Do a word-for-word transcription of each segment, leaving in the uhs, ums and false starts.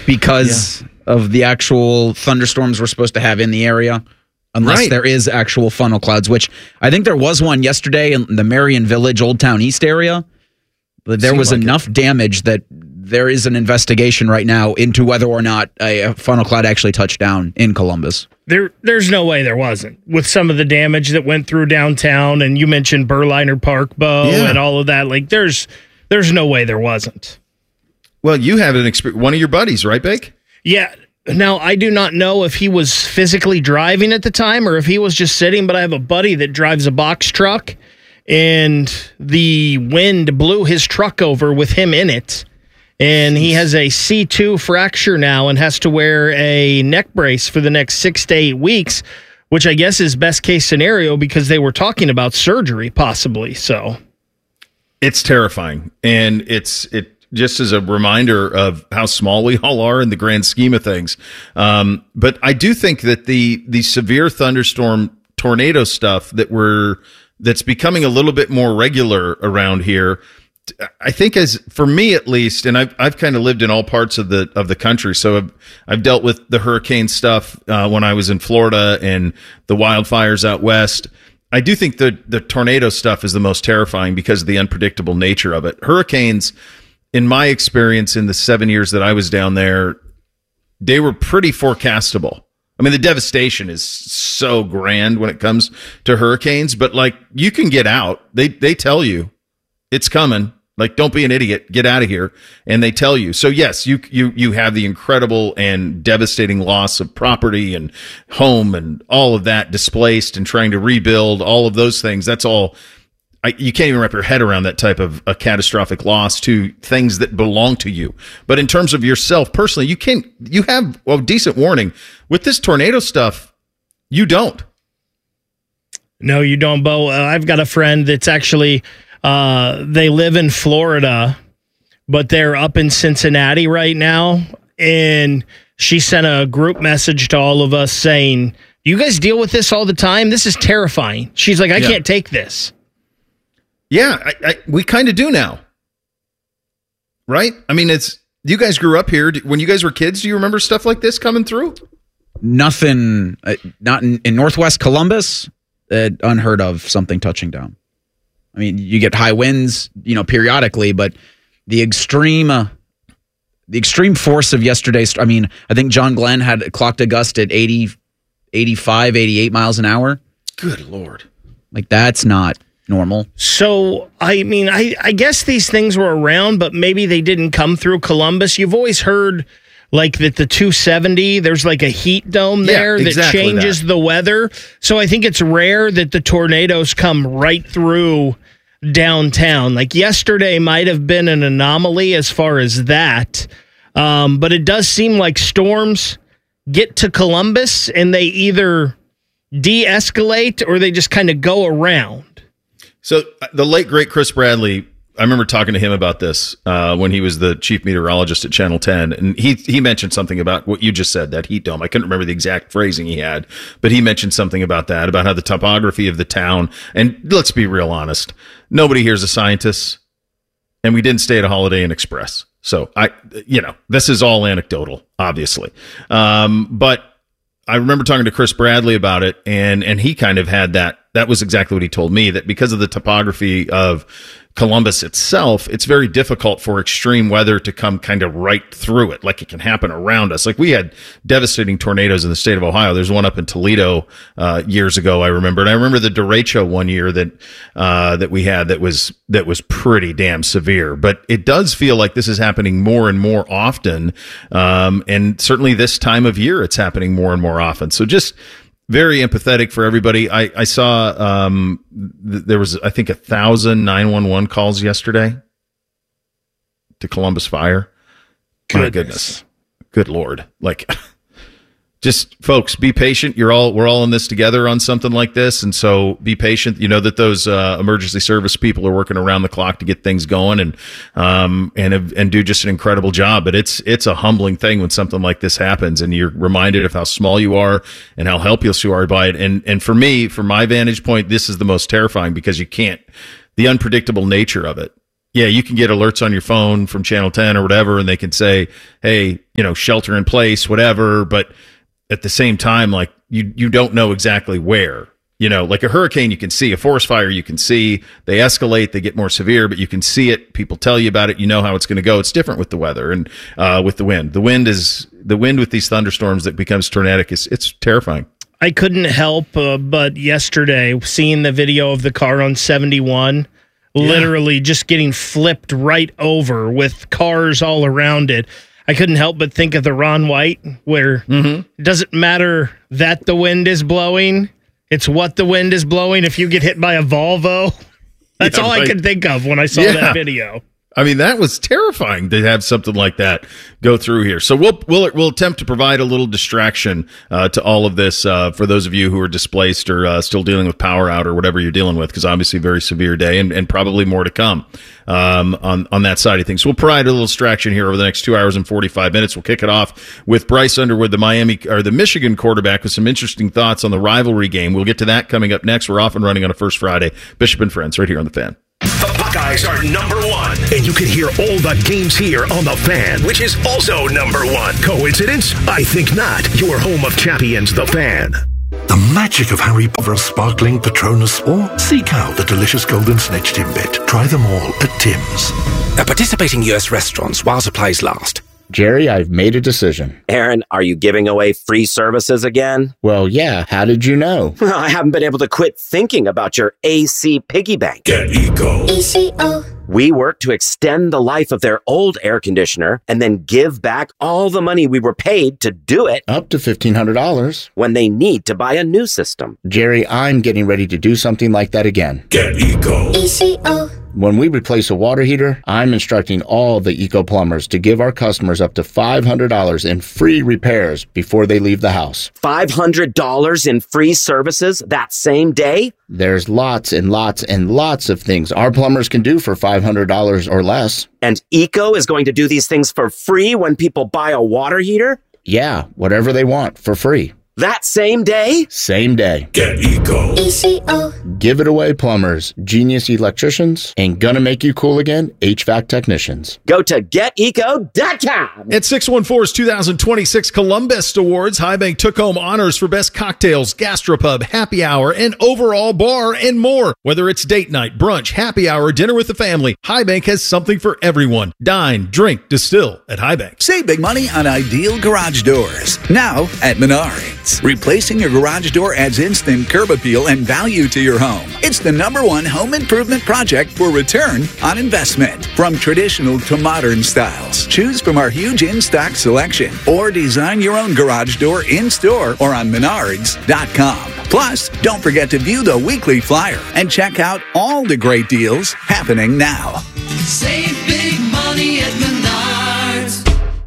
because yeah. of the actual thunderstorms we're supposed to have in the area. Unless right. there is actual funnel clouds, which I think there was one yesterday in the Marion Village, Old Town East area. But there Seemed was like enough it. damage that there is an investigation right now into whether or not a, a funnel cloud actually touched down in Columbus. There, There's no way there wasn't. With some of the damage that went through downtown, and you mentioned Berliner Park, Bo, yeah. and all of that. Like, there's there's no way there wasn't. Well, you have an experience. One of your buddies, right, Bake? Yeah. Now, I do not know if he was physically driving at the time or if he was just sitting, but I have a buddy that drives a box truck, and the wind blew his truck over with him in it, and he has a C two fracture now and has to wear a neck brace for the next six to eight weeks, which I guess is best case scenario because they were talking about surgery possibly. So it's terrifying, and it's it. Just as a reminder of how small we all are in the grand scheme of things. Um, but I do think that the the severe thunderstorm tornado stuff that we're that's becoming a little bit more regular around here, I think as for me at least, and I've I've kind of lived in all parts of the of the country, so I've I've dealt with the hurricane stuff uh, when I was in Florida and the wildfires out west. I do think the the tornado stuff is the most terrifying because of the unpredictable nature of it. Hurricanes, in my experience in the seven years that I was down there, they were pretty forecastable. I mean, the devastation is so grand when it comes to hurricanes, but like you can get out. They they tell you it's coming. Like, don't be an idiot. Get out of here. And they tell you. So yes, you you you have the incredible and devastating loss of property and home and all of that displaced and trying to rebuild, all of those things. That's all. I, you can't even wrap your head around that type of a catastrophic loss to things that belong to you. But in terms of yourself personally, you can't, you have a decent warning. With this tornado stuff, you don't. No, you don't, Bo. Uh, I've got a friend that's actually, uh, they live in Florida, but they're up in Cincinnati right now. And she sent a group message to all of us saying, you guys deal with this all the time? This is terrifying. She's like, I yeah. can't take this. Yeah, I, I, we kind of do now, right? I mean, it's you guys grew up here. When you guys were kids, do you remember stuff like this coming through? Nothing, uh, not in, in Northwest Columbus, uh, unheard of something touching down. I mean, you get high winds, you know, periodically, but the extreme, uh, the extreme force of yesterday's, I mean, I think John Glenn had clocked a gust at eighty, eighty-five, eighty-eight miles an hour. Good Lord. Like, that's not normal. So, I mean, I, I guess these things were around, but maybe they didn't come through Columbus. You've always heard, like, that the two seventy, there's like a heat dome there yeah, exactly that changes that. the weather. So I think it's rare that the tornadoes come right through downtown. Like, yesterday might have been an anomaly as far as that. Um, but it does seem like storms get to Columbus and they either de-escalate or they just kind of go around. So the late, great Chris Bradley, I remember talking to him about this uh, when he was the chief meteorologist at Channel ten, and he he mentioned something about what you just said, that heat dome. I couldn't remember the exact phrasing he had, but he mentioned something about that, about how the topography of the town, and let's be real honest, nobody here's a scientist, and we didn't stay at a Holiday Inn Express. So, I, you know, this is all anecdotal, obviously. Um, but I remember talking to Chris Bradley about it, and and he kind of had that. That was exactly what he told me, that because of the topography of Columbus itself, it's very difficult for extreme weather to come kind of right through it, like it can happen around us. Like, we had devastating tornadoes in the state of Ohio. There's one up in Toledo uh, years ago, I remember. And I remember the derecho one year that uh, that we had that was that was pretty damn severe. But it does feel like this is happening more and more often. Um, and certainly this time of year, it's happening more and more often. So just very empathetic for everybody. I, I saw um, th- there was, I think, a thousand nine one one calls yesterday to Columbus Fire. Goodness. My goodness. Good Lord. Like, just folks, be patient. You're all, we're all in this together on something like this. And so be patient. You know that those uh, emergency service people are working around the clock to get things going and, um, and, and do just an incredible job. But it's, it's a humbling thing when something like this happens and you're reminded of how small you are and how helpless you are by it. And, and for me, from my vantage point, this is the most terrifying because you can't, the unpredictable nature of it. Yeah, you can get alerts on your phone from Channel ten or whatever, and they can say, hey, you know, shelter in place, whatever. But at the same time, like, you you don't know exactly where. You know, like a hurricane, you can see. A forest fire, you can see. They escalate, they get more severe, but you can see it. People tell you about it. You know how it's going to go. It's different with the weather and uh, with the wind. The wind is the wind with these thunderstorms that becomes tornadic. Is it's terrifying. I couldn't help uh, but yesterday seeing the video of the car on seventy-one, yeah. literally just getting flipped right over with cars all around it. I couldn't help but think of the Ron White, where mm-hmm. it doesn't matter that the wind is blowing. It's what the wind is blowing. If you get hit by a Volvo, that's yeah, all right. I could think of when I saw yeah. that video. I mean, that was terrifying to have something like that go through here. So we'll we'll we'll attempt to provide a little distraction uh, to all of this uh, for those of you who are displaced or uh, still dealing with power out or whatever you're dealing with, because obviously very severe day and, and probably more to come um, on on that side of things. So we'll provide a little distraction here over the next two hours and forty-five minutes. We'll kick it off with Bryce Underwood, the Miami or the Michigan quarterback, with some interesting thoughts on the rivalry game. We'll get to that coming up next. We're off and running on a First Friday. Bishop and Friends, right here on The Fan. The Buckeyes are number one, and you can hear all the games here on The Fan, which is also number one. Coincidence? I think not. Your home of champions, The Fan. The magic of Harry Potter's sparkling Patronus, or seek out the delicious Golden Snitch Timbit. Try them all at Tim's. At participating U S restaurants while supplies last. Jerry, I've made a decision. Aaron, are you giving away free services again? Well, yeah. How did you know? I haven't been able to quit thinking about your A C piggy bank. Get Eco. E C O. We work to extend the life of their old air conditioner and then give back all the money we were paid to do it. Up to fifteen hundred dollars. When they need to buy a new system. Jerry, I'm getting ready to do something like that again. Get Eco. E C O. When we replace a water heater, I'm instructing all the Eco plumbers to give our customers up to five hundred dollars in free repairs before they leave the house. five hundred dollars in free services that same day? There's lots and lots and lots of things our plumbers can do for five hundred dollars or less. And Eco is going to do these things for free when people buy a water heater? Yeah, whatever they want for free. That same day? Same day. Get Eco. E C O. Give it away, plumbers, genius electricians, and gonna make you cool again, H V A C technicians. Go to get eco dot com. At six one four's two thousand twenty-six Columbus Awards, High Bank took home honors for best cocktails, gastropub, happy hour, and overall bar and more. Whether it's date night, brunch, happy hour, dinner with the family, High Bank has something for everyone. Dine, drink, distill at High Bank. Save big money on Ideal Garage Doors. Now at Menards. Replacing your garage door adds instant curb appeal and value to your home. It's the number one home improvement project for return on investment. From traditional to modern styles, choose from our huge in-stock selection or design your own garage door in-store or on menards dot com. Plus, don't forget to view the weekly flyer and check out all the great deals happening now. Save big money at Menards.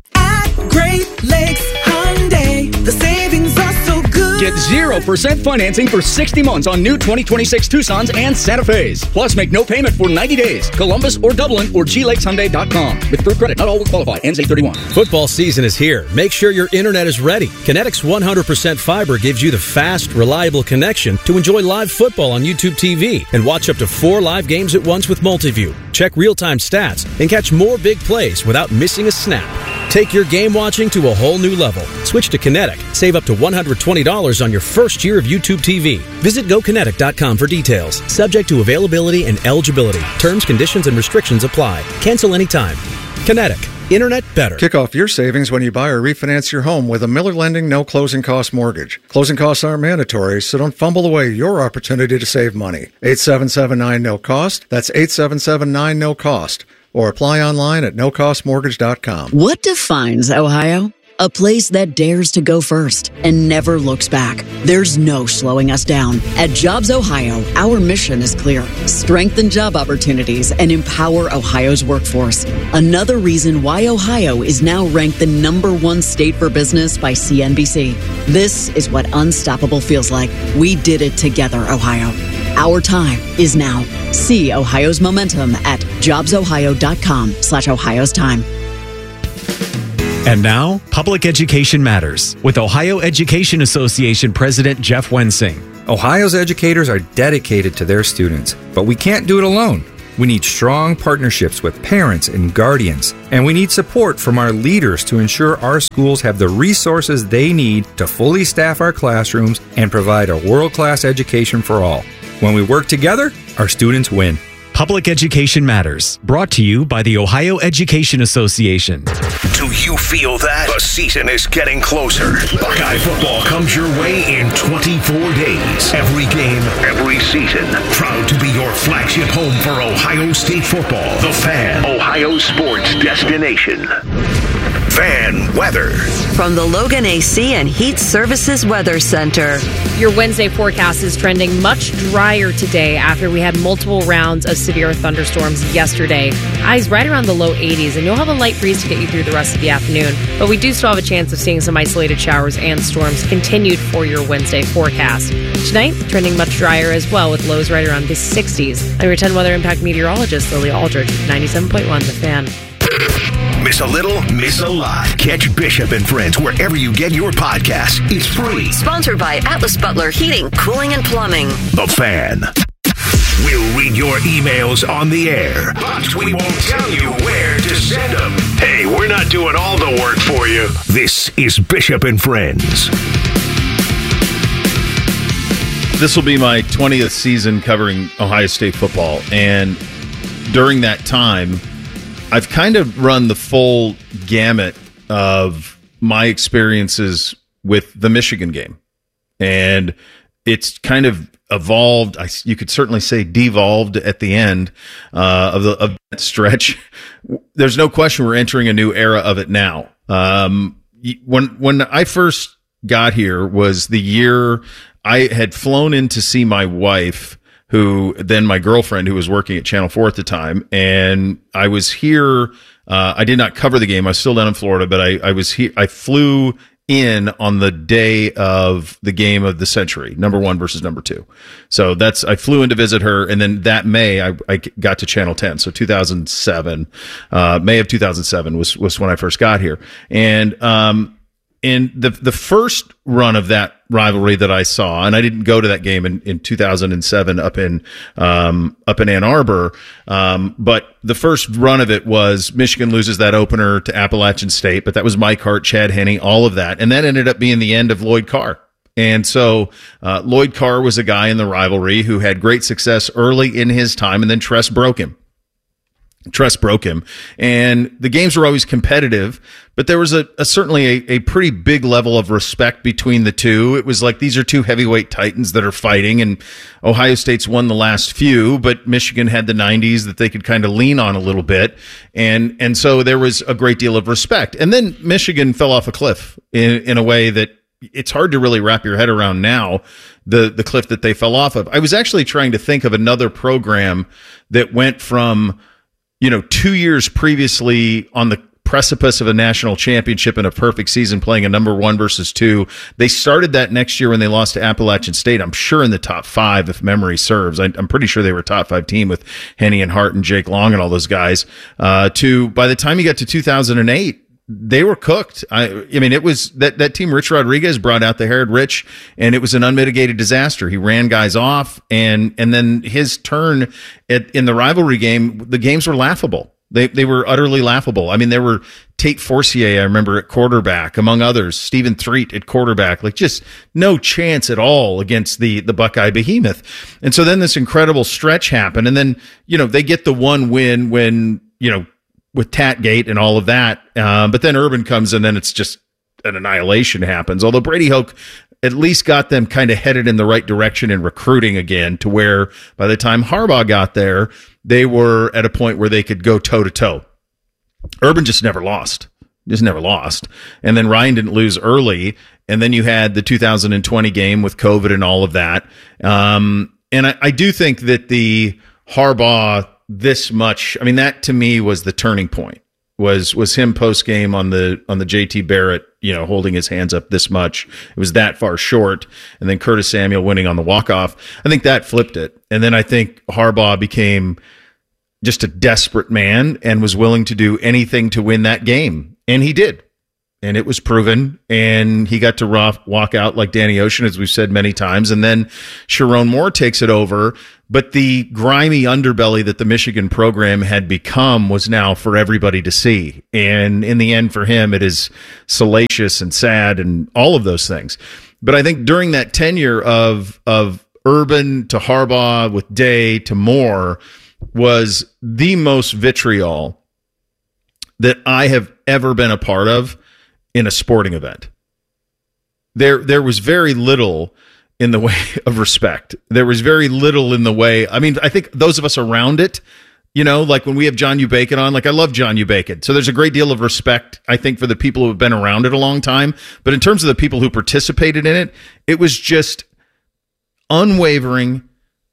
At Great Lakes Hyundai, the savings are so good. Get zero percent financing for sixty months on new twenty twenty-six Tucsons and Santa Fe's. Plus, make no payment for ninety days. Columbus or Dublin or G Lakes Hyundai dot com. With approved credit, not all will qualify. Ends eight thirty-one. Football season is here. Make sure your internet is ready. Kinetic's one hundred percent fiber gives you the fast, reliable connection to enjoy live football on YouTube T V and watch up to four live games at once with Multiview. Check real-time stats and catch more big plays without missing a snap. Take your game watching to a whole new level. Switch to Kinetic. Save up to one hundred twenty dollars on your first year of YouTube T V. Visit go kinetic dot com for details. Subject to availability and eligibility. Terms, conditions, and restrictions apply. Cancel anytime. Kinetic. Internet better. Kick off your savings when you buy or refinance your home with a Miller Lending no closing cost mortgage. Closing costs aren't mandatory, so don't fumble away your opportunity to save money. eight seven seven nine no cost. That's eight seven seven nine no cost. Or apply online at no cost mortgage dot com. What defines Ohio? A place that dares to go first and never looks back. There's no slowing us down. At Jobs Ohio, our mission is clear. Strengthen job opportunities and empower Ohio's workforce. Another reason why Ohio is now ranked the number one state for business by C N B C. This is what unstoppable feels like. We did it together, Ohio. Our time is now. See Ohio's momentum at jobs ohio dot com slash Ohio's time. And now, Public Education Matters with Ohio Education Association President Jeff Wensing. Ohio's educators are dedicated to their students, but we can't do it alone. We need strong partnerships with parents and guardians, and we need support from our leaders to ensure our schools have the resources they need to fully staff our classrooms and provide a world-class education for all. When we work together, our students win. Public Education Matters, brought to you by the Ohio Education Association. Do you feel that? The season is getting closer. Buckeye football comes your way in twenty-four days. Every game, every season. Proud to be your flagship home for Ohio State football. The Fan, Ohio sports destination. Fan weather. From the Logan A C and Heat Services Weather Center. Your Wednesday forecast is trending much drier today after we had multiple rounds of severe thunderstorms yesterday. Highs right around the low eighties, and you'll have a light breeze to get you through the rest of the afternoon. But we do still have a chance of seeing some isolated showers and storms continued for your Wednesday forecast. Tonight, trending much drier as well, with lows right around the sixties. I'm your ten Weather Impact meteorologist, Lily Aldridge, ninety-seven point one The Fan. Miss a little, miss a lot. Catch Bishop and Friends wherever you get your podcasts. It's free. Sponsored by Atlas Butler Heating, Cooling, and Plumbing. The Fan. We'll read your emails on the air, but we won't tell you where to send them. Hey, we're not doing all the work for you. This is Bishop and Friends. This will be my twentieth season covering Ohio State football, and during that time, I've kind of run the full gamut of my experiences with the Michigan game. And it's kind of evolved. I, you could certainly say devolved at the end uh, of, the, of that stretch. There's no question we're entering a new era of it now. Um, when, when I first got here was the year I had flown in to see my wife, who then my girlfriend, who was working at Channel four at the time. And I was here. Uh, I did not cover the game. I was still down in Florida, but I, I was here. I flew in on the day of the game of the century, number one versus number two. So that's, I flew in to visit her. And then that May, I, I got to Channel ten. So two thousand seven, uh, May of two thousand seven was, was when I first got here. And, um, in the, the first run of that rivalry that I saw, and I didn't go to that game in, in two thousand seven up in, um, up in Ann Arbor. Um, but the first run of it was Michigan loses that opener to Appalachian State, but that was Mike Hart, Chad Henne, all of that. And that ended up being the end of Lloyd Carr. And so, uh, Lloyd Carr was a guy in the rivalry who had great success early in his time, and then Tress broke him. Tress broke him, and the games were always competitive, but there was a, a certainly a, a pretty big level of respect between the two. It was like, these are two heavyweight titans that are fighting, and Ohio State's won the last few, but Michigan had the nineties that they could kind of lean on a little bit. And, and so there was a great deal of respect. And then Michigan fell off a cliff in, in a way that it's hard to really wrap your head around now, the, the cliff that they fell off of. I was actually trying to think of another program that went from, you know, two years previously on the precipice of a national championship and a perfect season playing a number one versus two. They started that next year when they lost to Appalachian State. I'm sure in the top five, if memory serves. I, I'm pretty sure they were a top five team with Henne and Hart and Jake Long and all those guys. Uh, to by the time you got to two thousand eight, they were cooked. I, I mean, it was that, that team. Rich Rodriguez brought out the Herod Rich, and it was an unmitigated disaster. He ran guys off, and and then his turn at, in the rivalry game, the games were laughable. They they were utterly laughable. I mean, there were Tate Forcier, I remember, at quarterback, among others. Stephen Threet at quarterback, like just no chance at all against the the Buckeye behemoth. And so then this incredible stretch happened, and then you know they get the one win when you know. with Tatgate and all of that. Uh, but then Urban comes and then it's just an annihilation happens. Although Brady Hoke at least got them kind of headed in the right direction in recruiting again, to where by the time Harbaugh got there, they were at a point where they could go toe to toe. Urban just never lost. Just never lost. And then Ryan didn't lose early. And then you had the two thousand twenty game with COVID and all of that. Um, and I, I do think that the Harbaugh this much, I mean, that to me was the turning point, was was him post game on the on the J T Barrett, you know, holding his hands up this much. It was that far short, and then Curtis Samuel winning on the walk off. I think that flipped it, and then I think Harbaugh became just a desperate man and was willing to do anything to win that game, and he did. and it was proven, and he got to rock, walk out like Danny Ocean, as we've said many times, and then Sharon Moore takes it over. But the grimy underbelly that the Michigan program had become was now for everybody to see. And in the end, for him, it is salacious and sad and all of those things. But I think during that tenure of of Urban to Harbaugh with Day to Moore was the most vitriol that I have ever been a part of in a sporting event. There, there was very little in the way of respect. There was very little in the way. I mean, I think those of us around it, you know, like when we have John U. Bacon on, like I love John U. Bacon. So there's a great deal of respect, I think, for the people who have been around it a long time. But in terms of the people who participated in it, it was just unwavering,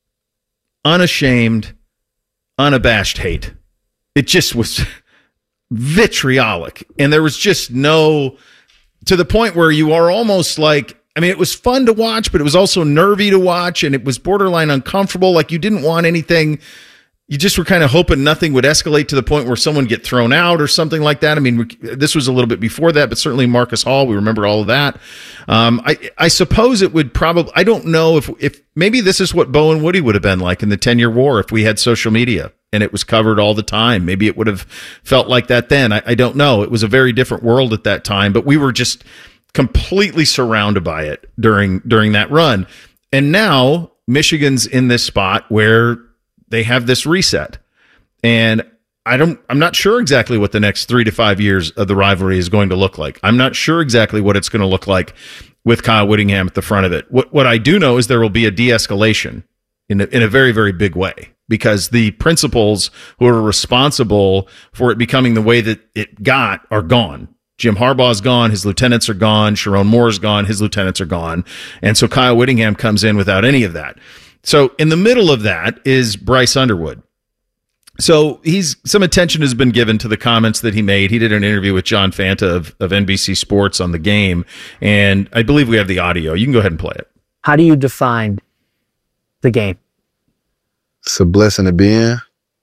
unashamed, unabashed hate. It just was vitriolic. And there was just no, to the point where you are almost like, I mean, it was fun to watch, but it was also nervy to watch, and it was borderline uncomfortable. Like you didn't want anything. You just were kind of hoping nothing would escalate to the point where someone get thrown out or something like that. I mean, we, this was a little bit before that, but certainly Marcus Hall, we remember all of that. Um, I, I suppose it would probably, I don't know if, if maybe this is what Bo and Woody would have been like in the ten-year war if we had social media and it was covered all the time. Maybe it would have felt like that then. I, I don't know. It was a very different world at that time, but we were just completely surrounded by it during during that run. And now Michigan's in this spot where they have this reset. And I don't I'm not sure exactly what the next three to five years of the rivalry is going to look like. I'm not sure exactly what it's going to look like with Kyle Whittingham at the front of it. What what I do know is there will be a de-escalation in a, in a very, very big way, because the principals who are responsible for it becoming the way that it got are gone. Jim Harbaugh's gone. His lieutenants are gone. Sharon Moore's gone. His lieutenants are gone. And so Kyle Whittingham comes in without any of that. So in the middle of that is Bryce Underwood. So he's some attention has been given to the comments that he made. He did an interview with John Fanta of, of N B C Sports on the game. And I believe we have the audio. You can go ahead and play it. How do you define the game? It's a blessing to be in.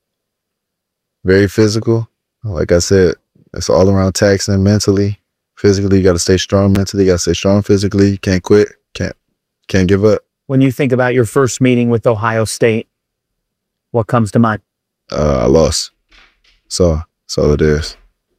Very physical. Like I said, it's all around taxing mentally, physically. You got to stay strong mentally. You got to stay strong physically. You can't quit. Can't can't give up. When you think about your first meeting with Ohio State, what comes to mind? Uh, I lost. So that's all it is.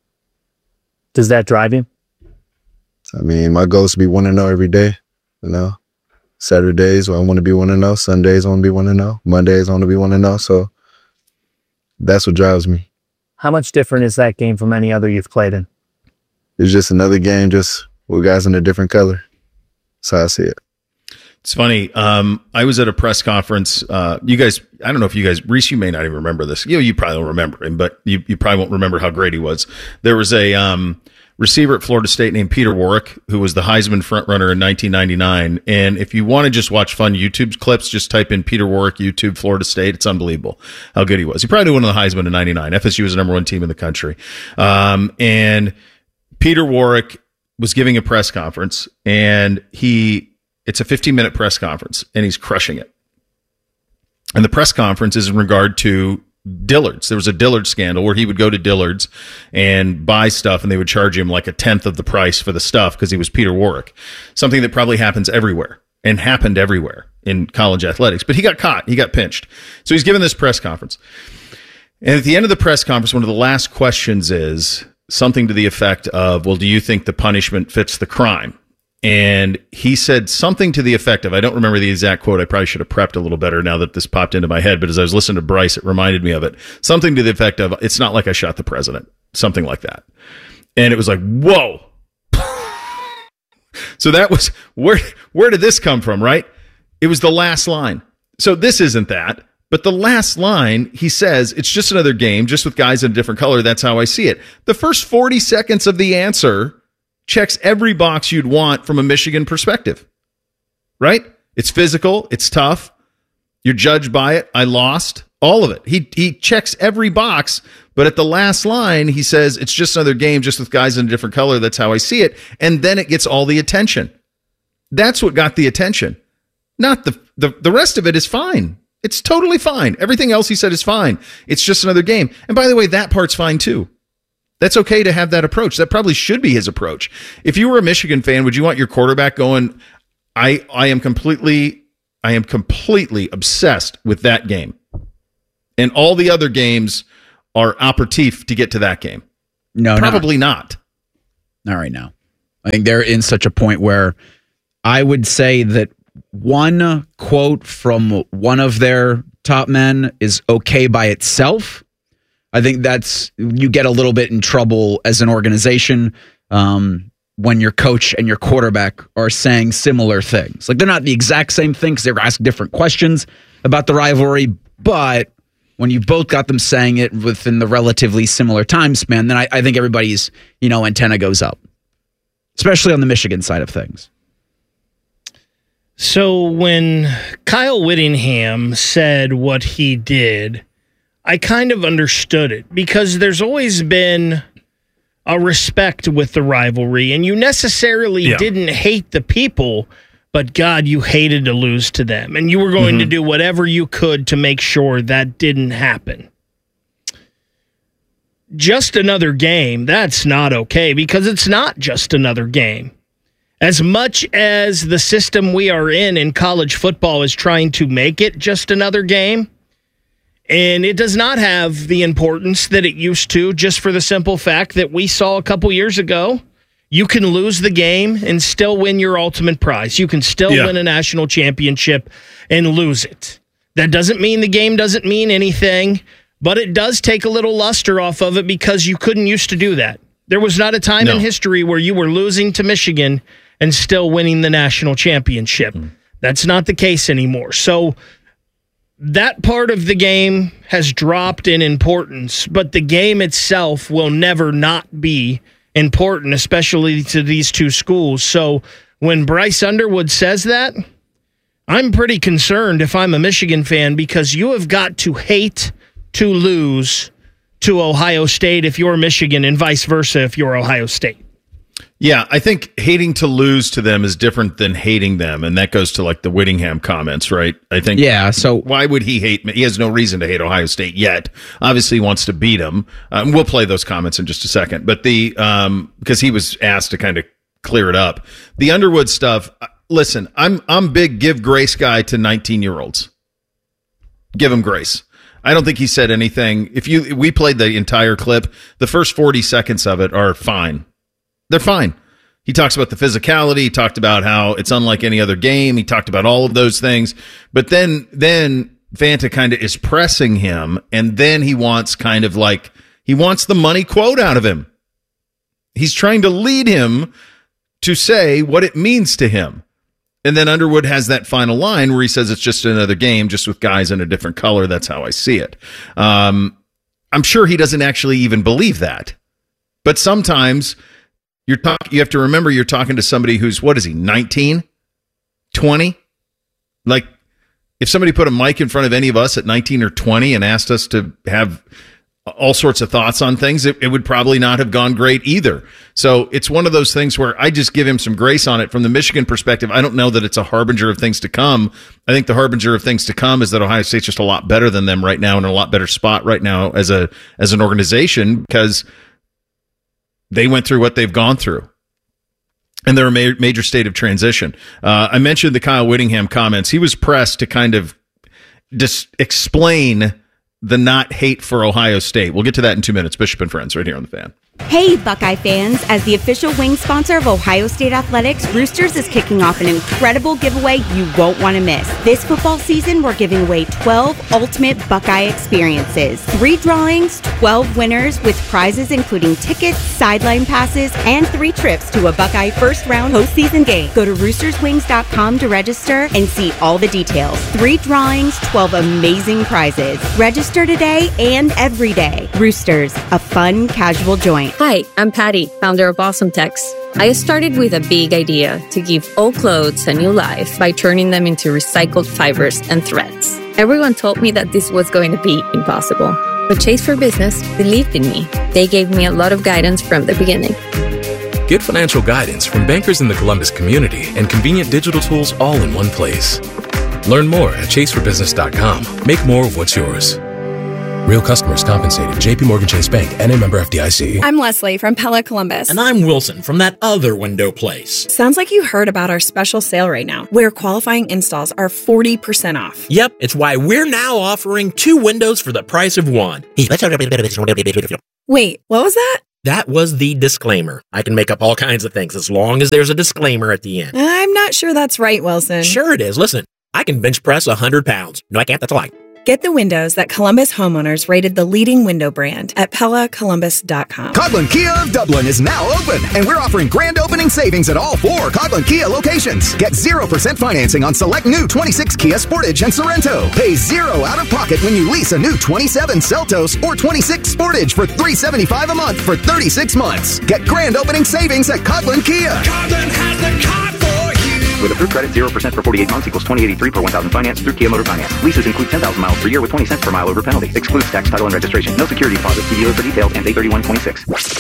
Does that drive you? I mean, my goal is to be one and zero every day. You know, Saturdays I want to be one and zero. Sundays I want to be one and zero. Mondays I want to be one and zero. So that's what drives me. How much different is that game from any other you've played in? It's just another game, just with guys in a different color. That's how I see it. It's funny. Um, I was at a press conference. Uh, you guys, I don't know if you guys, Reese, you may not even remember this. You know, you probably don't remember him, but you, you probably won't remember how great he was. There was a um, receiver at Florida State named Peter Warrick, who was the Heisman frontrunner in nineteen ninety-nine. And if you want to just watch fun YouTube clips, just type in Peter Warrick, YouTube, Florida State. It's unbelievable how good he was. He probably won the Heisman in ninety-nine. F S U was the number one team in the country. Um, and Peter Warrick was giving a press conference, and he, it's a fifteen minute press conference, and he's crushing it. And the press conference is in regard to Dillard's. There was a Dillard scandal where he would go to Dillard's and buy stuff, and they would charge him like a tenth of the price for the stuff because he was Peter Warrick. Something that probably happens everywhere and happened everywhere in college athletics. But he got caught. He got pinched. So he's given this press conference. And at the end of the press conference, one of the last questions is something to the effect of, well, do you think the punishment fits the crime? And he said something to the effect of, I don't remember the exact quote. I probably should have prepped a little better now that this popped into my head. But as I was listening to Bryce, it reminded me of it. Something to the effect of, it's not like I shot the president. Something like that. And it was like, whoa. So that was, where, where did this come from, right? It was the last line. So this isn't that. But the last line, he says, it's just another game, just with guys in a different color. That's how I see it. The first forty seconds of the answer checks every box you'd want from a Michigan perspective, right? It's physical. It's tough. You're judged by it. I lost. All of it. He he checks every box, but at the last line, he says, it's just another game, just with guys in a different color. That's how I see it. And then it gets all the attention. That's what got the attention. Not the, the, the rest of it is fine. It's totally fine. Everything else he said is fine. It's just another game. And by the way, that part's fine too. That's okay to have that approach. That probably should be his approach. If you were a Michigan fan, would you want your quarterback going, I I am completely I am completely obsessed with that game. And all the other games are aperitif to get to that game. No, probably not. Not, not right now. I think they're in such a point where I would say that one quote from one of their top men is okay by itself. I think that's, you get a little bit in trouble as an organization um, when your coach and your quarterback are saying similar things. Like, they're not the exact same thing because they're asking different questions about the rivalry, but when you both got them saying it within the relatively similar time span, then I, I think everybody's, you know, antenna goes up, especially on the Michigan side of things. So when Kyle Whittingham said what he did, I kind of understood it because there's always been a respect with the rivalry, and you necessarily yeah. didn't hate the people, but God, you hated to lose to them, and you were going mm-hmm. to do whatever you could to make sure that didn't happen. Just another game, that's not okay, because it's not just another game. As much as the system we are in in college football is trying to make it just another game, and it does not have the importance that it used to, just for the simple fact that we saw a couple years ago, you can lose the game and still win your ultimate prize. You can still yeah. win a national championship and lose it. That doesn't mean the game doesn't mean anything, but it does take a little luster off of it because you couldn't used to do that. There was not a time no. in history where you were losing to Michigan and still winning the national championship. Mm. That's not the case anymore. So that part of the game has dropped in importance, but the game itself will never not be important, especially to these two schools. So when Bryce Underwood says that, I'm pretty concerned if I'm a Michigan fan, because you have got to hate to lose to Ohio State if you're Michigan, and vice versa if you're Ohio State. Yeah, I think hating to lose to them is different than hating them, and that goes to like the Whittingham comments, right? I think. Yeah. So why would he hate me? He has no reason to hate Ohio State yet. Obviously, he wants to beat them. Um, we'll play those comments in just a second, but the um because he was asked to kind of clear it up. The Underwood stuff. Listen, I'm I'm big give grace guy to nineteen year olds. Give him grace. I don't think he said anything. If you we played the entire clip, the first forty seconds of it are fine. They're fine. He talks about the physicality. He talked about how it's unlike any other game. He talked about all of those things. But then, then Fanta kind of is pressing him, and then he wants kind of like, he wants the money quote out of him. He's trying to lead him to say what it means to him. And then Underwood has that final line where he says it's just another game, just with guys in a different color. That's how I see it. Um, I'm sure he doesn't actually even believe that. But sometimes You're talk, you have to remember you're talking to somebody who's, what is he, nineteen, twenty? Like, if somebody put a mic in front of any of us at nineteen or twenty and asked us to have all sorts of thoughts on things, it, it would probably not have gone great either. So it's one of those things where I just give him some grace on it. From the Michigan perspective, I don't know that it's a harbinger of things to come. I think the harbinger of things to come is that Ohio State's just a lot better than them right now, and in a lot better spot right now as a as an organization, because they went through what they've gone through, and they're a ma- major state of transition. Uh, I mentioned the Kyle Whittingham comments. He was pressed to kind of dis- explain the not hate for Ohio State. We'll get to that in two minutes. Bishop and Friends right here on The Fan. Hey, Buckeye fans. As the official wing sponsor of Ohio State Athletics, Roosters is kicking off an incredible giveaway you won't want to miss. This football season, we're giving away twelve ultimate Buckeye experiences. Three drawings, twelve winners, with prizes including tickets, sideline passes, and three trips to a Buckeye first-round postseason game. Go to roosters wings dot com to register and see all the details. Three drawings, twelve amazing prizes. Register today and every day. Roosters, a fun, casual joint. Hi, I'm Patty, founder of Awesome Tex. I started with a big idea to give old clothes a new life by turning them into recycled fibers and threads. Everyone told me that this was going to be impossible, but Chase for Business believed in me. They gave me a lot of guidance from the beginning. Get financial guidance from bankers in the Columbus community and convenient digital tools all in one place. Learn more at chase for business dot com. Make more of what's yours. Real customers compensated. J P Morgan Chase Bank, N A member F D I C. I'm Leslie from Pella Columbus. And I'm Wilson from that other window place. Sounds like you heard about our special sale right now, where qualifying installs are forty percent off. Yep, it's why we're now offering two windows for the price of one. Wait, what was that? That was the disclaimer. I can make up all kinds of things as long as there's a disclaimer at the end. I'm not sure that's right, Wilson. Sure it is. Listen, I can bench press one hundred pounds. No, I can't. That's a lie. Get the windows that Columbus homeowners rated the leading window brand at Pella Columbus dot com. Coghlan Kia of Dublin is now open, and we're offering grand opening savings at all four Coghlan Kia locations. Get zero percent financing on select new twenty-six Kia Sportage and Sorrento. Pay zero out of pocket when you lease a new twenty-seven Seltos or twenty-six Sportage for three hundred seventy-five dollars a month for thirty-six months. Get grand opening savings at Coghlan Kia. Coghlan has the car for you. With approved credit, zero percent for forty-eight months equals twenty eighty-three per one thousand finance through Kia Motor Finance. Leases include ten thousand miles per year with twenty cents per mile over penalty. Excludes tax, title, and registration. No security deposit. See dealer for details and A thirty-one twenty-six.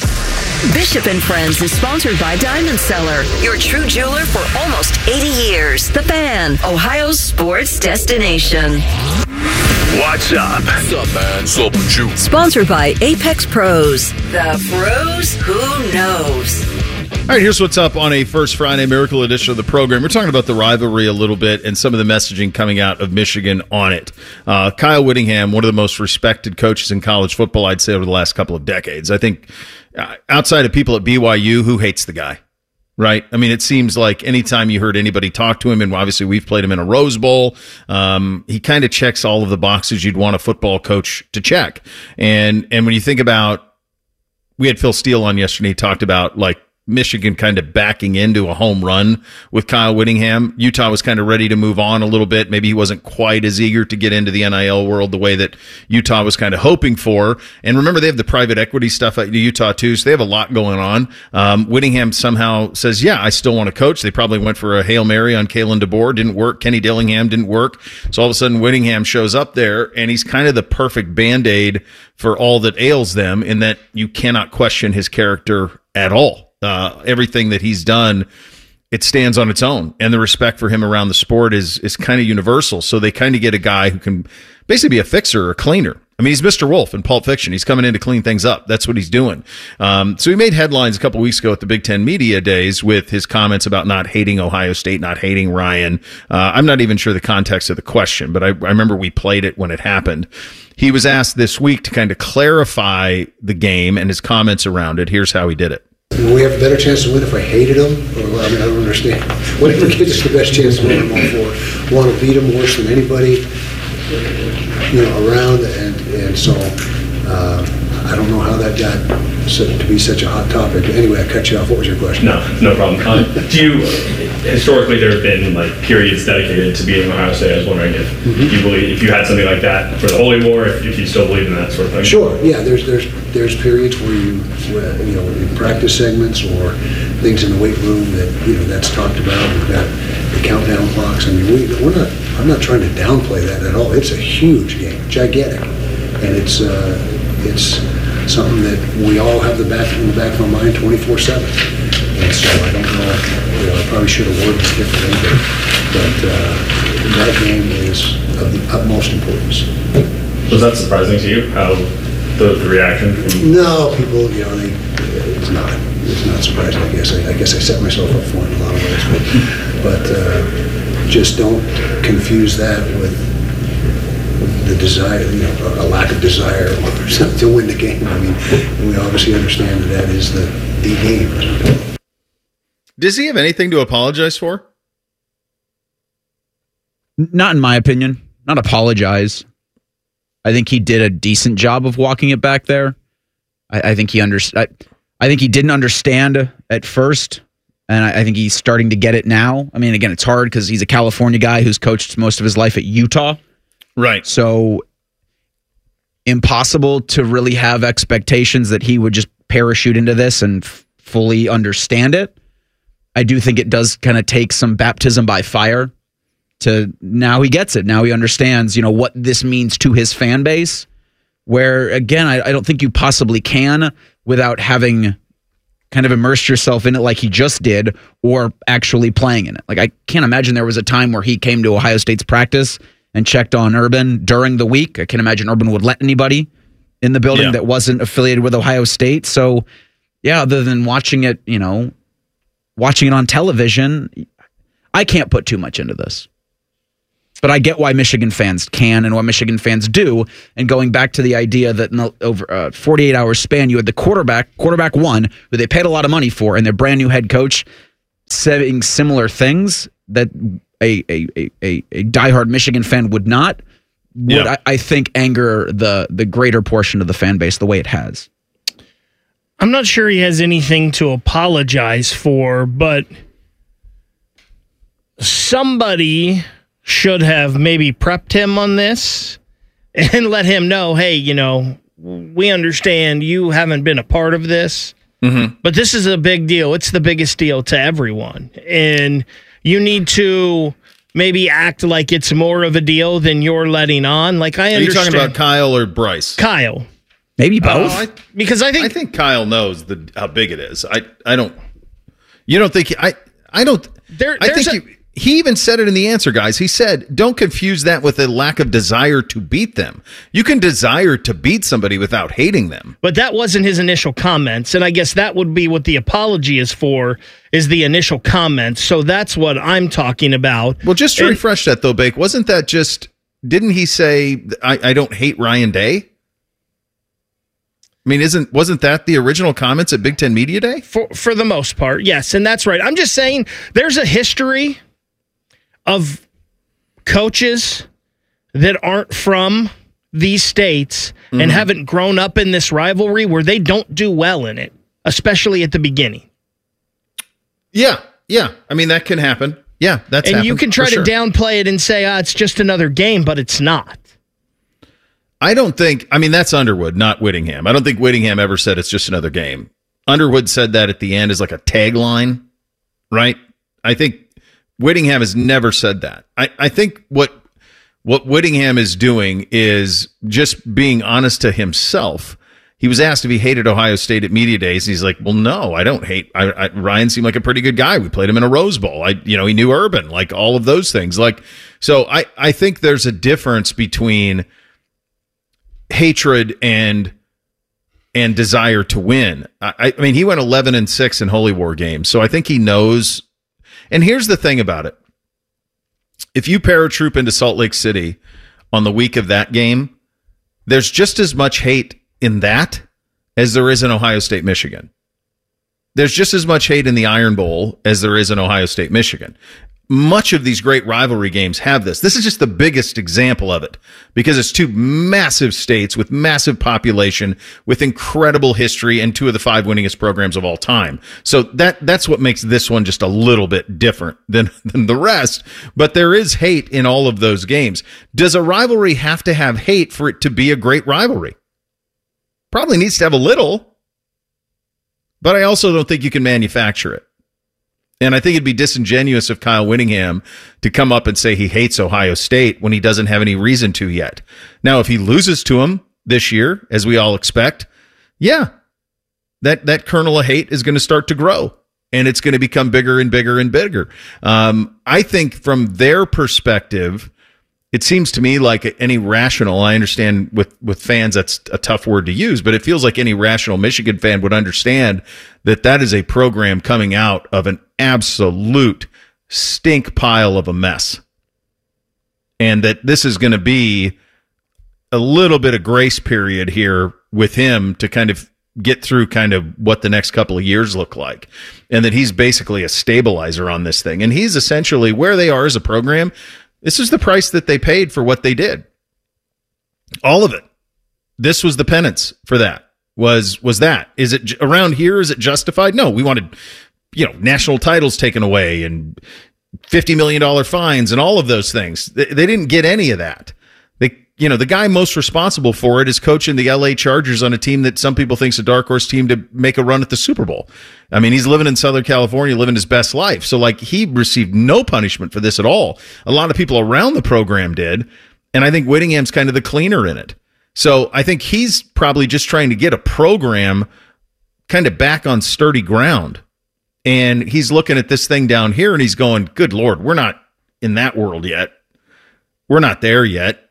Bishop and Friends is sponsored by Diamond Seller, your true jeweler for almost eighty years. The Fan, Ohio's sports destination. What's up? What's up, man? What's up with you? Sponsored by Apex Pros. The pros who knows. All right, here's what's up on a First Friday Miracle edition of the program. We're talking about the rivalry a little bit and some of the messaging coming out of Michigan on it. Uh, Kyle Whittingham, one of the most respected coaches in college football, I'd say, over the last couple of decades. I think uh, outside of people at B Y U, who hates the guy? Right? I mean, it seems like anytime you heard anybody talk to him, and obviously we've played him in a Rose Bowl, um, he kind of checks all of the boxes you'd want a football coach to check. And and when you think about, we had Phil Steele on yesterday, he talked about like Michigan kind of backing into a home run with Kyle Whittingham. Utah was kind of ready to move on a little bit. Maybe he wasn't quite as eager to get into the N I L world the way that Utah was kind of hoping for. And remember, they have the private equity stuff at Utah too, so they have a lot going on. Um, Whittingham somehow says, yeah, I still want to coach. They probably went for a Hail Mary on Kalen DeBoer. Didn't work. Kenny Dillingham didn't work. So all of a sudden, Whittingham shows up there, and he's kind of the perfect Band-Aid for all that ails them, in that you cannot question his character at all. Uh, everything that he's done, it stands on its own, and the respect for him around the sport is is kind of universal. So they kind of get a guy who can basically be a fixer or a cleaner. I mean, he's Mister Wolf in Pulp Fiction. He's coming in to clean things up. That's what he's doing. Um, so he made headlines a couple weeks ago at the Big Ten Media Days with his comments about not hating Ohio State, not hating Ryan. Uh, I'm not even sure the context of the question, but I, I remember we played it when it happened. He was asked this week to kind of clarify the game and his comments around it. Here's how he did it. Will we have a better chance to win if I hated them? Or, I mean, I don't understand. Whatever gives us the best chance to win, I'm all for. Want to beat them worse than anybody, you know, around, and and so uh, I don't know how that got so, to be such a hot topic. Anyway, I cut you off. What was your question? No, no problem. Uh, do you historically there have been like periods dedicated to beating Ohio State? I was wondering if mm-hmm. you believe if you had something like that for the Holy War, if, if you still believe in that sort of thing. Sure. Yeah. There's there's there's periods where you where, you know in practice segments or things in the weight room that you know that's talked about. We've got the countdown clocks. I mean, we we're not. I'm not trying to downplay that at all. It's a huge game, gigantic, and it's uh, it's something that we all have the back in the back of our mind twenty-four seven. And so I don't know, you know, I probably should have worded it differently, but, but uh, that game is of the utmost importance. Was that surprising to you, how the, the reaction from... No, people, you know, they, it's not. It's not surprising, I guess. I, I guess I set myself up for it in a lot of ways, but, but uh, just don't confuse that with the desire, you know, a lack of desire or something to win the game. I mean, we obviously understand that that is the, the game. Does he have anything to apologize for? Not in my opinion. Not apologize. I think he did a decent job of walking it back there. I, I think he under, I, I think he didn't understand at first, and I, I think he's starting to get it now. I mean, again, it's hard because he's a California guy who's coached most of his life at Utah. Right. So impossible to really have expectations that he would just parachute into this and f- fully understand it. I do think it does kind of take some baptism by fire to now he gets it. Now he understands, you know, what this means to his fan base, where again, I, I don't think you possibly can without having kind of immersed yourself in it like he just did or actually playing in it. Like I can't imagine there was a time where he came to Ohio State's practice and checked on Urban during the week. I can't imagine Urban would let anybody in the building Yeah. that wasn't affiliated with Ohio State. So, yeah, other than watching it, you know, watching it on television, I can't put too much into this. But I get why Michigan fans can and why Michigan fans do. And going back to the idea that in the, over a forty-eight hour span, you had the quarterback, quarterback one, who they paid a lot of money for, and their brand new head coach saying similar things that a a a, a, a diehard Michigan fan would not, would, Yeah. I, I think, anger the the greater portion of the fan base the way it has. I'm not sure he has anything to apologize for, but somebody should have maybe prepped him on this and let him know, hey, you know, we understand you haven't been a part of this, mm-hmm. but this is a big deal. It's the biggest deal to everyone. And you need to maybe act like it's more of a deal than you're letting on. Like, I Are you understand. talking about Kyle or Bryce? Kyle. Maybe both. Oh, I, because I think I think Kyle knows the how big it is. I I don't. You don't think I I don't. There, I think a, you, he even said it in the answer, guys. He said, "Don't confuse that with a lack of desire to beat them. You can desire to beat somebody without hating them." But that wasn't his initial comments, and I guess that would be what the apology is for, is the initial comments. So that's what I'm talking about. Well, just to and, refresh that though, Bake, wasn't that just? Didn't he say, "I, I don't hate Ryan Day"? I mean, isn't wasn't that the original comments at Big Ten Media Day? For for the most part, yes, and that's right. I'm just saying there's a history of coaches that aren't from these states mm-hmm. and haven't grown up in this rivalry where they don't do well in it, especially at the beginning. Yeah, yeah. I mean, that can happen. Yeah, that's and happened, you can try to sure. downplay it and say, ah, it's just another game, but it's not. I don't think, I mean, that's Underwood, not Whittingham. I don't think Whittingham ever said it's just another game. Underwood said that at the end as like a tagline, right? I think Whittingham has never said that. I, I think what what Whittingham is doing is just being honest to himself. He was asked if he hated Ohio State at media days, and he's like, "Well, no, I don't hate. I, I, Ryan seemed like a pretty good guy. We played him in a Rose Bowl. I, you know, he knew Urban, like all of those things. Like, so I, I think there's a difference between hatred and and desire to win. I, I mean, he went eleven and six in Holy War games, so I think he knows. And here's the thing about it: if you paratroop into Salt Lake City on the week of that game, there's just as much hate in that as there is in Ohio State, Michigan. There's just as much hate in the Iron Bowl as there is in Ohio State, Michigan. Much of these great rivalry games have this. This is just the biggest example of it because it's two massive states with massive population, with incredible history, and two of the five winningest programs of all time. So that that's what makes this one just a little bit different than, than the rest. But there is hate in all of those games. Does a rivalry have to have hate for it to be a great rivalry? Probably needs to have a little, but I also don't think you can manufacture it. And I think it'd be disingenuous of Kyle Whittingham to come up and say he hates Ohio State when he doesn't have any reason to yet. Now, if he loses to him this year, as we all expect, yeah, that, that kernel of hate is going to start to grow, and it's going to become bigger and bigger and bigger. Um, I think from their perspective, it seems to me like any rational, I understand with, with fans, that's a tough word to use, but it feels like any rational Michigan fan would understand that that is a program coming out of an absolute stink pile of a mess. And that this is going to be a little bit of grace period here with him to kind of get through kind of what the next couple of years look like. And that he's basically a stabilizer on this thing. And he's essentially where they are as a program. This is the price that they paid for what they did. All of it. This was the penance for that. Was was that. Is it around here? Is it justified? No, we wanted, you know, national titles taken away and fifty million dollars fines and all of those things. They, they didn't get any of that. They, you know, the guy most responsible for it is coaching the L A Chargers on a team that some people think is a dark horse team to make a run at the Super Bowl. I mean, he's living in Southern California, living his best life. So, like, he received no punishment for this at all. A lot of people around the program did, and I think Whittingham's kind of the cleaner in it. So I think he's probably just trying to get a program kind of back on sturdy ground. And he's looking at this thing down here and he's going, good Lord, we're not in that world yet. We're not there yet.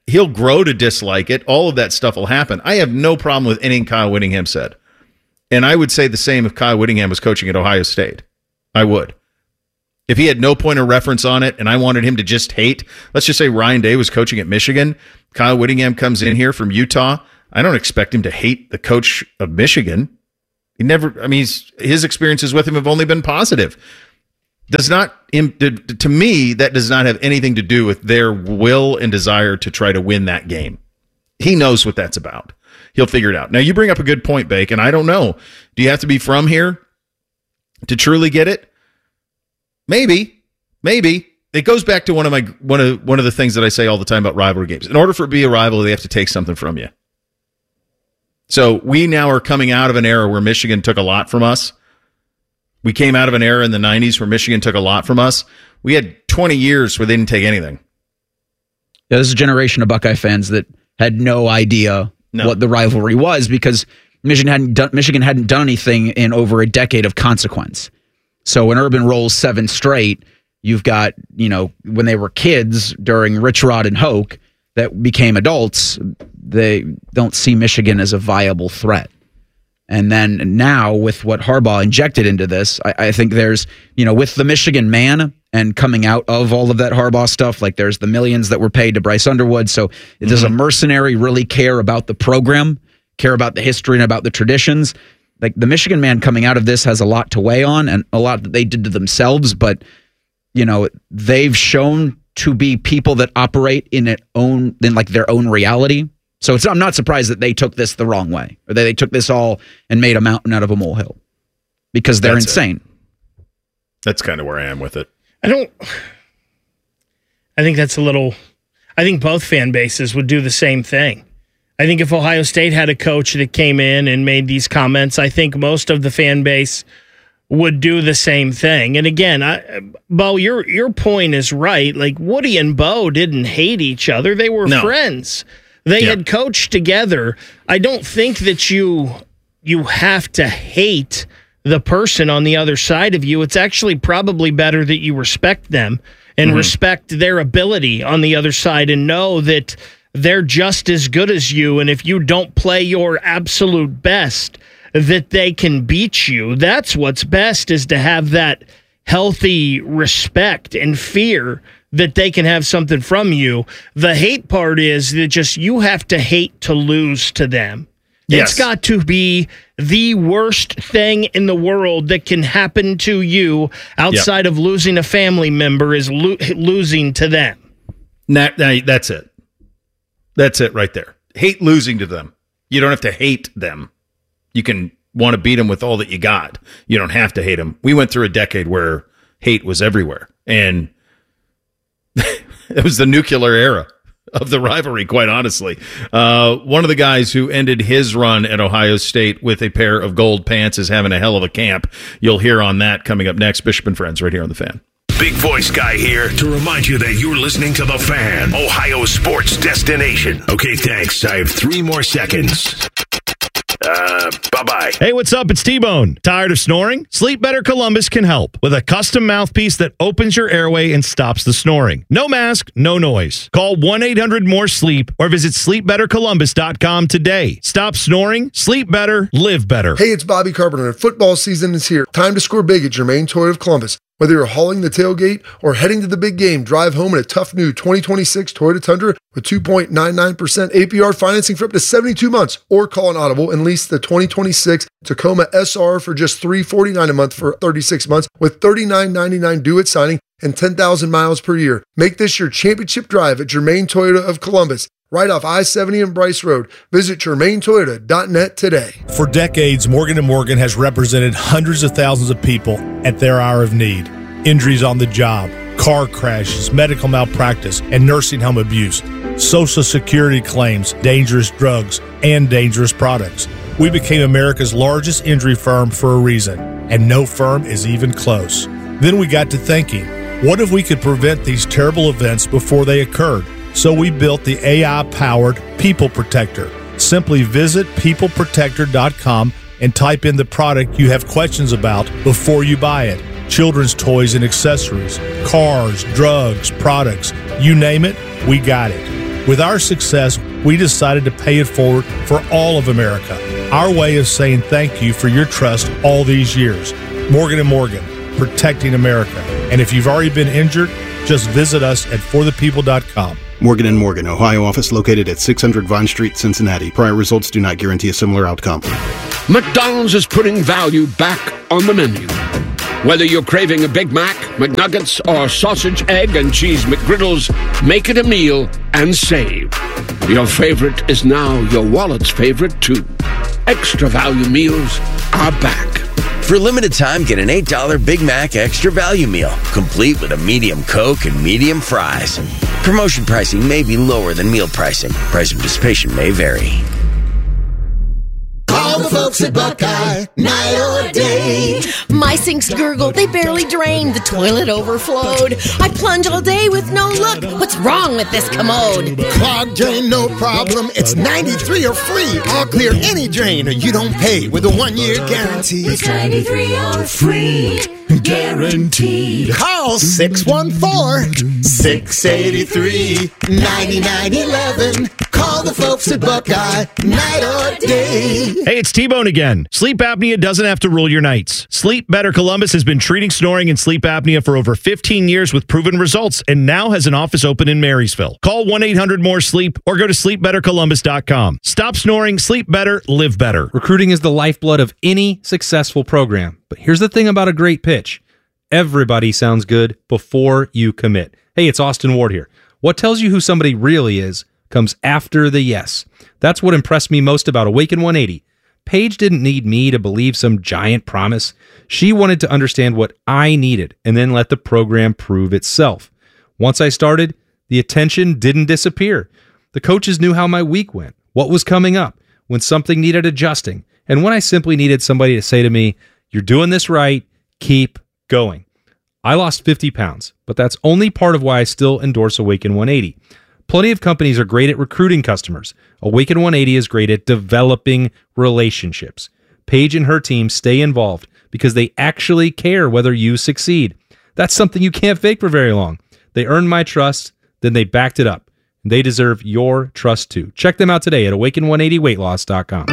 he'll grow to dislike it. All of that stuff will happen. I have no problem with anything Kyle Whittingham said. And I would say the same if Kyle Whittingham was coaching at Ohio State. I would. If he had no point of reference on it and I wanted him to just hate, let's just say Ryan Day was coaching at Michigan. Kyle Whittingham comes in here from Utah. I don't expect him to hate the coach of Michigan. He never, I mean, he's, his experiences with him have only been positive. Does not, to me, that does not have anything to do with their will and desire to try to win that game. He knows what that's about. He'll figure it out. Now, you bring up a good point, Bake, and I don't know. Do you have to be from here to truly get it? Maybe. Maybe. It goes back to one of my one of one of the things that I say all the time about rivalry games. In order for it to be a rivalry, they have to take something from you. So we now are coming out of an era where Michigan took a lot from us. We came out of an era in the nineties where Michigan took a lot from us. We had twenty years where they didn't take anything. Yeah, this is a generation of Buckeye fans that had no idea no. what the rivalry was because Michigan hadn't done, Michigan hadn't done anything in over a decade of consequence. So when Urban rolls seven straight, you've got, you know, when they were kids during Rich Rod and Hoke that became adults, they don't see Michigan as a viable threat. And then now with what Harbaugh injected into this, I, I think there's, you know, with the Michigan man and coming out of all of that Harbaugh stuff, like there's the millions that were paid to Bryce Underwood. So mm-hmm. does a mercenary really care about the program, care about the history and about the traditions? Like the Michigan man coming out of this has a lot to weigh on and a lot that they did to themselves. But, you know, they've shown to be people that operate in it own in like their own reality. So it's, I'm not surprised that they took this the wrong way, or that they took this all and made a mountain out of a molehill, because they're That's insane. It. That's kind of where I am with it. I don't. I think that's a little. I think both fan bases would do the same thing. I think if Ohio State had a coach that came in and made these comments, I think most of the fan base would do the same thing. And again, I, Bo, your your point is right. Like Woody and Bo didn't hate each other; they were no. friends. They yep. had coached together. I don't think that you you have to hate the person on the other side of you. It's actually probably better that you respect them and mm-hmm. respect their ability on the other side and know that they're just as good as you. And if you don't play your absolute best, that they can beat you. That's what's best, is to have that healthy respect and fear that they can have something from you. The hate part is that just you have to hate to lose to them. Yes. It's got to be the worst thing in the world that can happen to you outside yep. of losing a family member is lo- losing to them. That, that's it. That's it right there. Hate losing to them. You don't have to hate them. You can want to beat them with all that you got. You don't have to hate them. We went through a decade where hate was everywhere. And it was the nuclear era of the rivalry, quite honestly. Uh, one of the guys who ended his run at Ohio State with a pair of gold pants is having a hell of a camp. You'll hear on that coming up next. Bishop and Friends right here on The Fan. Big Voice Guy here to remind you that you're listening to The Fan, Ohio sports destination. Okay, thanks. I have three more seconds. Uh, bye-bye. Hey, what's up? It's T-Bone. Tired of snoring? Sleep Better Columbus can help with a custom mouthpiece that opens your airway and stops the snoring. No mask, no noise. Call one eight hundred more sleep or visit sleep better columbus dot com today. Stop snoring, sleep better, live better. Hey, it's Bobby Carpenter, and football season is here. Time to score big at Germain Toyota of Columbus. Whether you're hauling the tailgate or heading to the big game, drive home in a tough new twenty twenty-six Toyota Tundra with two point nine nine percent A P R financing for up to seventy-two months, or call an Audible and lease the twenty twenty-six Tacoma S R for just three hundred forty-nine dollars a month for thirty-six months with thirty-nine ninety-nine due at signing and ten thousand miles per year. Make this your championship drive at Germain Toyota of Columbus, right off I seventy and Bryce Road. Visit germain toyota dot net today. For decades, Morgan and Morgan has represented hundreds of thousands of people at their hour of need. Injuries on the job, car crashes, medical malpractice, and nursing home abuse, Social Security claims, dangerous drugs, and dangerous products. We became America's largest injury firm for a reason, and no firm is even close. Then we got to thinking, what if we could prevent these terrible events before they occurred? So we built the A I-powered People Protector. Simply visit people protector dot com and type in the product you have questions about before you buy it. Children's toys and accessories, cars, drugs, products, you name it, we got it. With our success, we decided to pay it forward for all of America. Our way of saying thank you for your trust all these years. Morgan and Morgan, protecting America. And if you've already been injured, just visit us at for the people dot com. Morgan and Morgan, Ohio office located at six hundred Vine Street, Cincinnati. Prior results do not guarantee a similar outcome. McDonald's is putting value back on the menu. Whether you're craving a Big Mac, McNuggets, or sausage, egg, and cheese McGriddles, make it a meal and save. Your favorite is now your wallet's favorite, too. Extra value meals are back. For a limited time, get an eight dollar Big Mac Extra Value Meal, complete with a medium Coke and medium fries. Promotion pricing may be lower than meal pricing. Price of participation may vary. Call the folks at Buckeye, night or day. My sinks gurgle, they barely drain. The toilet overflowed. I plunge all day with no luck. What's wrong with this commode? Clogged drain, no problem. It's ninety-three or free. I'll clear any drain or you don't pay with a one-year guarantee. It's ninety-three or free. Guaranteed. Call six one four, six eight three, nine nine one one. Call the folks at Buckeye, night or day. Hey, it's T-Bone again. Sleep apnea doesn't have to rule your nights. Sleep Better Columbus has been treating snoring and sleep apnea for over fifteen years with proven results and now has an office open in Marysville. Call one eight hundred more sleep or go to sleep better columbus dot com. Stop snoring, sleep better, live better. Recruiting is the lifeblood of any successful program. But here's the thing about a great pitch. Everybody sounds good before you commit. Hey, it's Austin Ward here. What tells you who somebody really is comes after the yes. That's what impressed me most about Awaken one eighty. Paige didn't need me to believe some giant promise. She wanted to understand what I needed and then let the program prove itself. Once I started, the attention didn't disappear. The coaches knew how my week went, what was coming up, when something needed adjusting, and when I simply needed somebody to say to me, "You're doing this right, keep going." I lost fifty pounds, but that's only part of why I still endorse Awaken one eighty. Plenty of companies are great at recruiting customers. Awaken one eighty is great at developing relationships. Paige and her team stay involved because they actually care whether you succeed. That's something you can't fake for very long. They earned my trust, then they backed it up. They deserve your trust too. Check them out today at awaken one eighty weight loss dot com.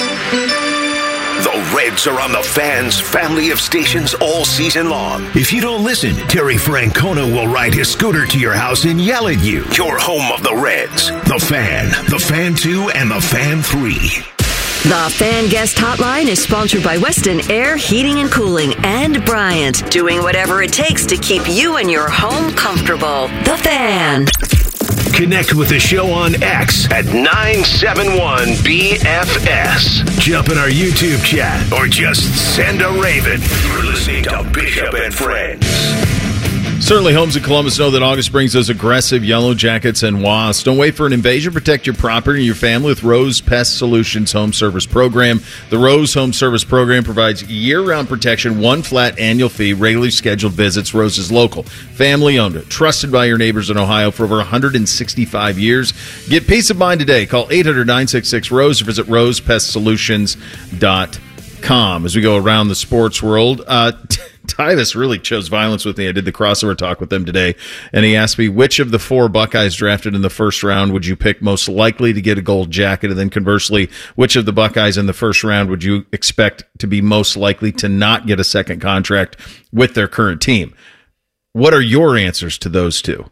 The Reds are on the Fan's family of stations all season long. If you don't listen, Terry Francona will ride his scooter to your house and yell at you. Your home of the Reds. The Fan, The Fan two, and The Fan three. The Fan Guest Hotline is sponsored by Weston Air Heating and Cooling and Bryant, doing whatever it takes to keep you and your home comfortable. The Fan. Connect with the show on X at nine seven one B F S. Jump in our YouTube chat or just send a raven. You're listening to Bishop and Friends. Certainly, homes in Columbus know that August brings those aggressive yellow jackets and wasps. Don't wait for an invasion. Protect your property and your family with Rose Pest Solutions Home Service Program. The Rose Home Service Program provides year-round protection, one flat annual fee, regularly scheduled visits. Rose is local, family-owned, trusted by your neighbors in Ohio for over one hundred sixty-five years. Get peace of mind today. Call eight hundred, nine six six, ROSE or visit rose pest solutions dot com. As we go around the sports world, uh, Tyvis really chose violence with me. I did the crossover talk with him today, and he asked me, which of the four Buckeyes drafted in the first round would you pick most likely to get a gold jacket? And then conversely, which of the Buckeyes in the first round would you expect to be most likely to not get a second contract with their current team? What are your answers to those two?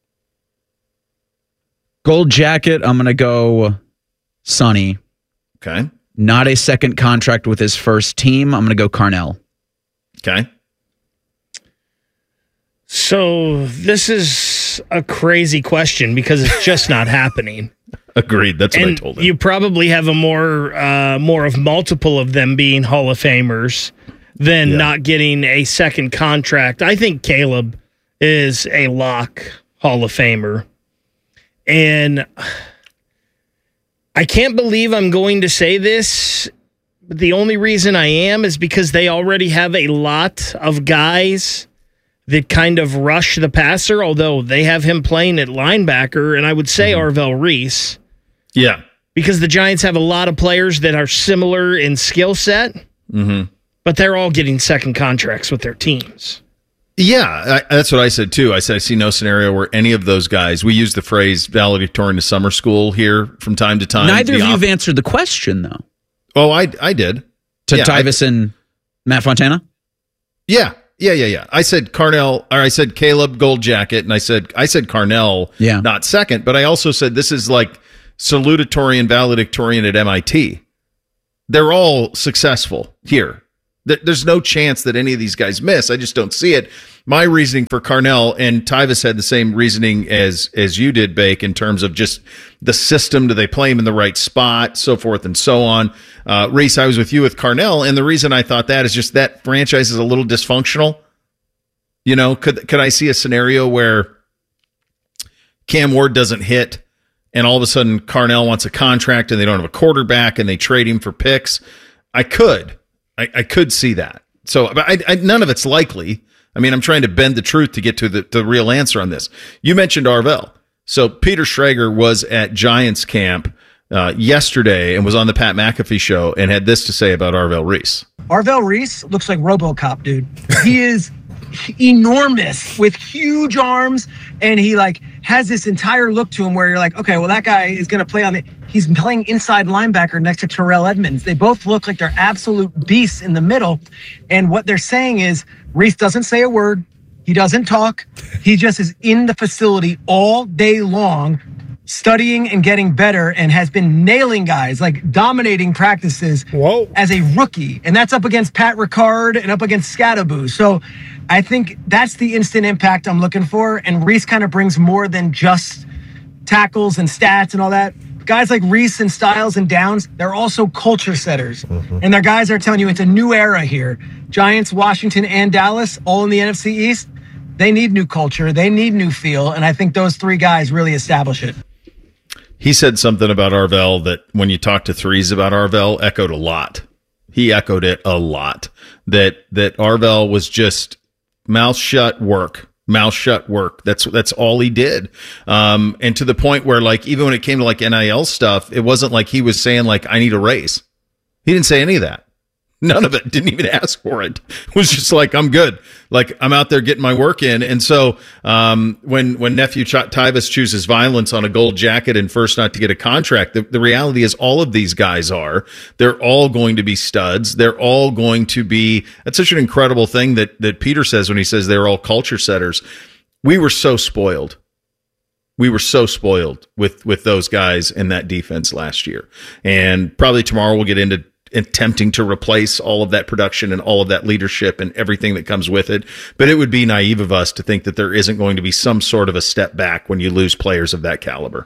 Gold jacket, I'm going to go Sonny. Okay. Not a second contract with his first team. I'm going to go Carnell. Okay. So this is a crazy question because it's just not happening. Agreed. That's what and I told him. You probably have a more uh, more of multiple of them being Hall of Famers than yeah. not getting a second contract. I think Caleb is a lock Hall of Famer. And I can't believe I'm going to say this. But the only reason I am is because they already have a lot of guys that kind of rush the passer, although they have him playing at linebacker, and I would say mm-hmm. Arvell Reese. Yeah. Because the Giants have a lot of players that are similar in skill set, mm-hmm. but they're all getting second contracts with their teams. Yeah, I, that's what I said too. I said I see no scenario where any of those guys. We use the phrase valedictorian to summer school here from time to time. Neither the of you op- have answered the question, though. Oh, I I did. To yeah, Tyvis I, and Matt Fontana? Yeah, yeah, yeah, yeah. I said Carnell, or I said Caleb Gold Jacket, and I said I said Carnell, yeah. not second, but I also said this is like salutatorian, valedictorian at M I T. They're all successful here. There's no chance that any of these guys miss. I just don't see it. My reasoning for Carnell, and Tyvis had the same reasoning as as you did, Bake, in terms of just the system. Do they play him in the right spot, so forth and so on. Uh, Reese, I was with you with Carnell, and the reason I thought that is just that franchise is a little dysfunctional. You know, could could I see a scenario where Cam Ward doesn't hit, and all of a sudden Carnell wants a contract, and they don't have a quarterback, and they trade him for picks? I could. I, I could see that. So but I, I, none of it's likely. I mean, I'm trying to bend the truth to get to the, the real answer on this. You mentioned Arvell. So Peter Schrager was at Giants camp uh, yesterday and was on the Pat McAfee show and had this to say about Arvell Reese. Arvell Reese looks like RoboCop, dude. He is enormous with huge arms, and he like has this entire look to him where you're like, okay, well, that guy is going to play on the he's playing inside linebacker next to Terrell Edmonds. They both look like they're absolute beasts in the middle, and what they're saying is Reese doesn't say a word, he doesn't talk, he just is in the facility all day long studying and getting better, and has been nailing guys, like dominating practices Whoa. as a rookie. And that's up against Pat Ricard and up against Scadaboo. So I think that's the instant impact I'm looking for. And Reese kind of brings more than just tackles and stats and all that. Guys like Reese and Styles and Downs, they're also culture setters. Mm-hmm. And their guys are telling you it's a new era here. Giants, Washington, and Dallas, all in the N F C East, they need new culture. They need new feel. And I think those three guys really establish it. He said something about Arvell that when you talk to threes about Arvell, echoed a lot. He echoed it a lot. That that Arvell was just mouth shut work, mouth shut work. That's that's all he did. Um, and to the point where, like, even when it came to like N I L stuff, it wasn't like he was saying like, I need a raise. He didn't say any of that. None of it. Didn't even ask for it. It was just like, I'm good. Like, I'm out there getting my work in. And so um, when when nephew Ch- Tyvis chooses violence on a gold jacket and first not to get a contract, the, the reality is all of these guys are. They're all going to be studs. They're all going to be. That's such an incredible thing that that Peter says when he says they're all culture setters. We were so spoiled. We were so spoiled with with those guys in that defense last year. And probably tomorrow we'll get into attempting to replace all of that production and all of that leadership and everything that comes with it. But it would be naive of us to think that there isn't going to be some sort of a step back when you lose players of that caliber.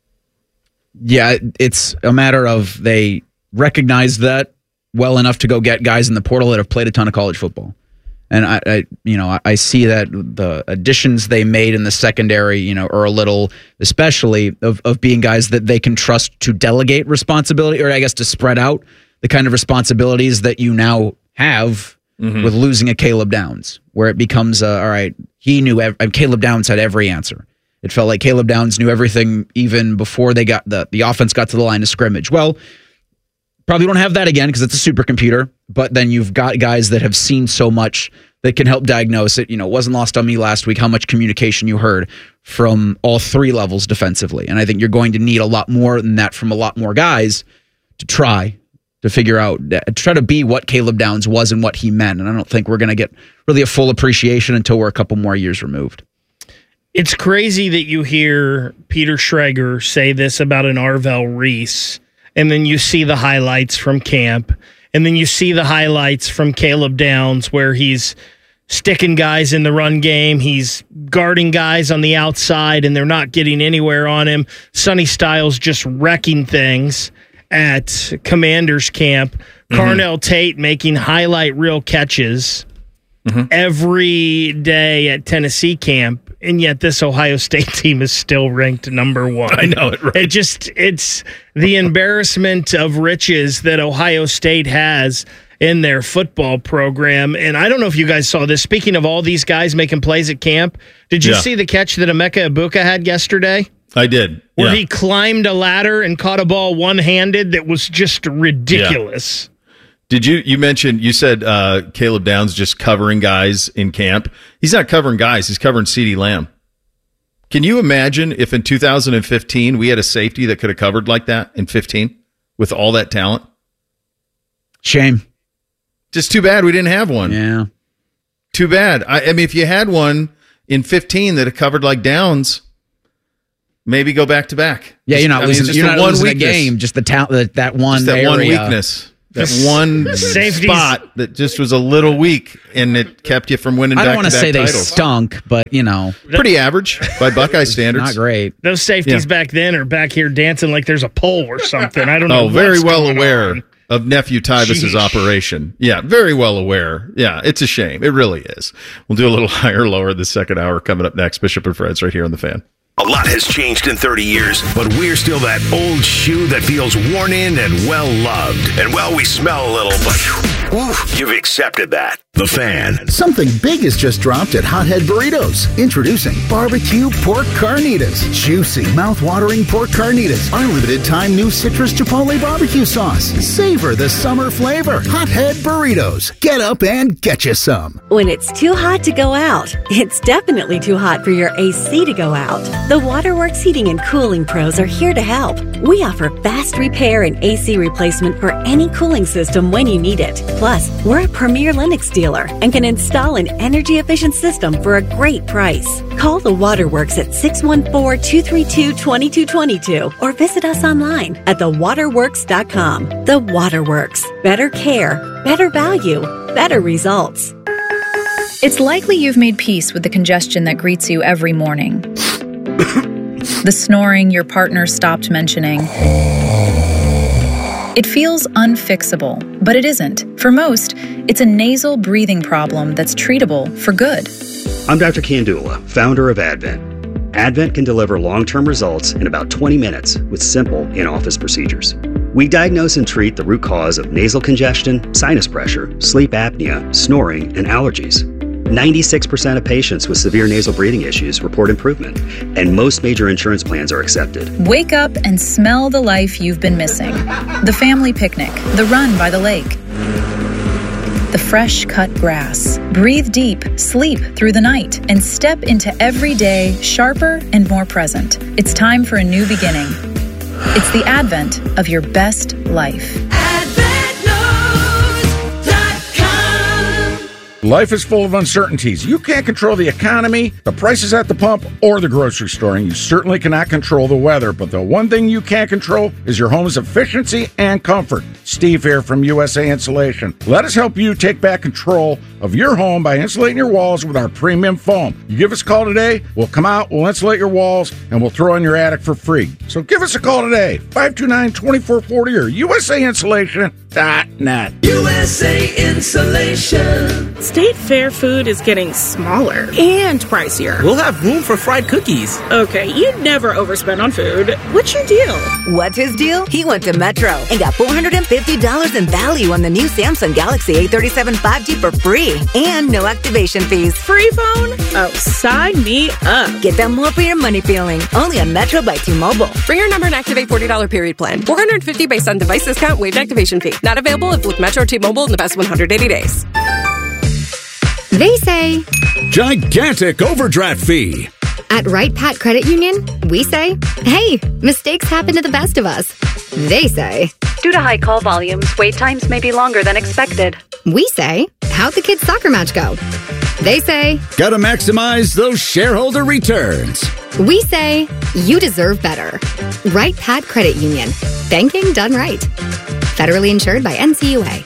Yeah, it's a matter of they recognize that well enough to go get guys in the portal that have played a ton of college football. And I, I you know, I, I see that the additions they made in the secondary, you know, are a little, especially of, of being guys that they can trust to delegate responsibility, or I guess to spread out the kind of responsibilities that you now have mm-hmm. with losing a Caleb Downs, where it becomes, uh, all right, he knew, ev- Caleb Downs had every answer. It felt like Caleb Downs knew everything even before they got the, the offense got to the line of scrimmage. Well, probably don't have that again because it's a supercomputer, but then you've got guys that have seen so much that can help diagnose it. You know, it wasn't lost on me last week how much communication you heard from all three levels defensively. And I think you're going to need a lot more than that from a lot more guys to try to figure out, try to be what Caleb Downs was and what he meant. And I don't think we're going to get really a full appreciation until we're a couple more years removed. It's crazy that you hear Peter Schrager say this about an Arvell Reese, and then you see the highlights from camp, and then you see the highlights from Caleb Downs where he's sticking guys in the run game, he's guarding guys on the outside, and they're not getting anywhere on him. Sonny Styles just wrecking things at Commanders camp. Mm-hmm. Carnell Tate making highlight reel catches mm-hmm. every day at Tennessee camp, and yet this Ohio State team is still ranked number one. I know it. Right? It just, it's the embarrassment of riches that Ohio State has in their football program. And I don't know if you guys saw this. Speaking of all these guys making plays at camp, did you yeah. see the catch that Emeka Egbuka had yesterday? I did. Where yeah. he climbed a ladder and caught a ball one-handed that was just ridiculous. Did you, you mentioned, you said uh, Caleb Downs just covering guys in camp. He's not covering guys. He's covering CeeDee Lamb. Can you imagine if in two thousand fifteen we had a safety that could have covered like that in fifteen with all that talent? Shame. Just too bad we didn't have one. Yeah. Too bad. I, I mean, if you had one in fifteen that had covered like Downs, maybe go back to back. Yeah, you're not I losing. mean, You're not one losing a weakness. game. Just the talent. That, that one. Just that area. one weakness. That one Safeties. spot that just was a little weak, and it kept you from winning I don't want to back-to-back say they titles. stunk, but you know, Pretty average by Buckeye standards. not great. Those safeties Yeah. back then are back here dancing like there's a pole or something. I don't know. Oh, very what's well going aware on. of nephew Tybus's Sheesh. operation. Yeah, very well aware. Yeah, it's a shame. It really is. We'll do a little higher, lower the second hour coming up next. Bishop and Fred's right here on The Fan. A lot has changed in thirty years, but we're still that old shoe that feels worn in and well loved. And well, we smell a little, but oof, you've accepted that. The Fan. Something big has just dropped at Hothead Burritos. Introducing barbecue pork carnitas. Juicy, mouth-watering pork carnitas. Our limited-time new citrus chipotle barbecue sauce. Savor the summer flavor. Hothead Burritos. Get up and get you some. When it's too hot to go out, it's definitely too hot for your A C to go out. The Waterworks Heating and Cooling Pros are here to help. We offer fast repair and A C replacement for any cooling system when you need it. Plus, we're a premier Lennox dealer and can install an energy-efficient system for a great price. Call the Waterworks at six one four, two three two, two two two two or visit us online at the waterworks dot com. The Waterworks. Better care, better value, better results. It's likely you've made peace with the congestion that greets you every morning. The snoring your partner stopped mentioning. It feels unfixable, but it isn't. For most, it's a nasal breathing problem that's treatable for good. I'm Doctor Kandula, founder of Advent. Advent can deliver long-term results in about twenty minutes with simple in-office procedures. We diagnose and treat the root cause of nasal congestion, sinus pressure, sleep apnea, snoring, and allergies. ninety-six percent of patients with severe nasal breathing issues report improvement, and most major insurance plans are accepted. Wake up and smell the life you've been missing. The family picnic, the run by the lake, the fresh cut grass. Breathe deep, sleep through the night, and step into every day sharper and more present. It's time for a new beginning. It's the advent of your best life. Life is full of uncertainties. You can't control the economy, the prices at the pump, or the grocery store, and you certainly cannot control the weather. But the one thing you can control is your home's efficiency and comfort. Steve here from U S A Insulation. Let us help you take back control of your home by insulating your walls with our premium foam. You give us a call today, we'll come out, we'll insulate your walls, and we'll throw in your attic for free. So give us a call today, five two nine, two four four zero or U S A insulation dot net. U S A Insulation. State Fair food is getting smaller and pricier. We'll have room for fried cookies. Okay, you never overspend on food. What's your deal? What's his deal? He went to Metro and got four hundred fifty dollars in value on the new Samsung Galaxy A thirty-seven five G for free and no activation fees. Free phone? Oh, sign me up. Get that more for your money feeling. Only on Metro by T-Mobile. Bring your number and activate forty dollars period plan. four hundred fifty dollars based on device discount, waived activation fee. Not available if with Metro T-Mobile in the past one hundred eighty days. They say gigantic overdraft fee. at Wright Pat Credit Union, we say, hey, mistakes happen to the best of us. They say, due to high call volumes, wait times may be longer than expected. We say, how'd the kids' soccer match go? They say, gotta maximize those shareholder returns. We say, you deserve better. Wright Pat Credit Union. Banking done right. Federally insured by N C U A.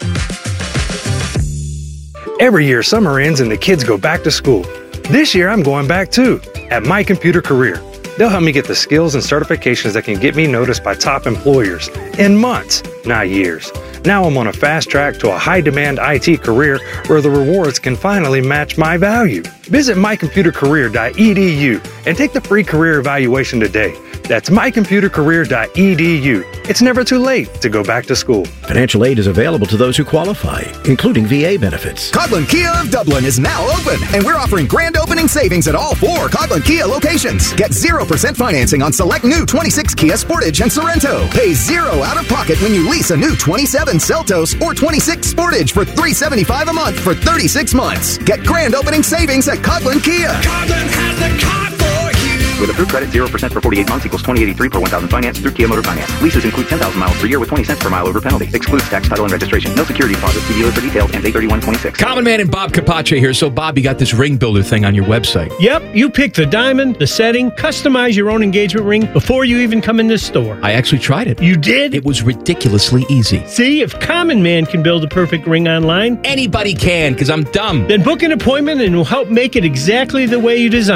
Every year, summer ends and the kids go back to school. This year, I'm going back too, at My Computer Career. They'll help me get the skills and certifications that can get me noticed by top employers in months, not years. Now I'm on a fast track to a high-demand I T career where the rewards can finally match my value. Visit my computer career dot e d u and take the free career evaluation today. That's my computer career dot e d u. It's never too late to go back to school. Financial aid is available to those who qualify, including V A benefits. Coghlan Kia of Dublin is now open, and we're offering grand opening savings at all four Coghlan Kia locations. Get zero percent financing on select new twenty-six Kia Sportage and Sorrento. Pay zero out of pocket when you lease a new twenty-seven Seltos or twenty-six Sportage for three hundred seventy-five dollars a month for thirty-six months. Get grand opening savings at Coghlan Kia. Coghlan has the car for you. With approved credit, zero percent for forty-eight months equals twenty eighty-three per one thousand finance through Kia Motor Finance. Leases include ten thousand miles per year with twenty cents per mile over penalty. Excludes tax, title, and registration. No security deposit. See dealer for details. Ends eight thirty-one twenty-six. Common Man and Bob Capace here. So, Bob, you got this ring builder thing on your website. Yep, you pick the diamond, the setting, customize your own engagement ring before you even come in the store. I actually tried it. You did? It was ridiculously easy. See, if Common Man can build a perfect ring online, anybody can, because I'm dumb. Then book an appointment and we'll help make it exactly the way you designed.